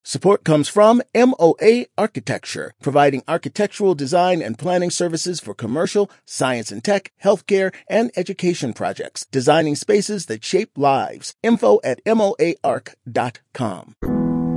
Support comes from MOA Architecture, providing architectural design and planning services for commercial, science and tech, healthcare, and education projects, designing spaces that shape lives. Info at moaarch.com.